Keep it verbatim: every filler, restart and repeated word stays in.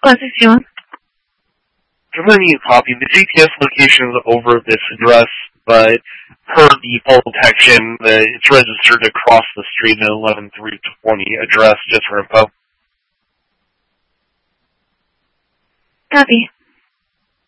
Concesión. I'm going to need a copy. The G P S location is over this address, but per the fall detection, uh, it's registered across the street at eleven three twenty address, just for info. Copy.